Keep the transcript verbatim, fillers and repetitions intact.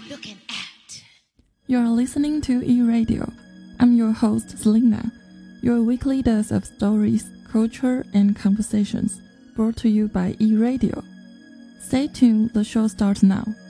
looking at? You're listening to E-Radio. I'm your host, Selena, your weekly dose of stories, culture, and conversations, brought to you by E-Radio. Stay tuned, the show starts now.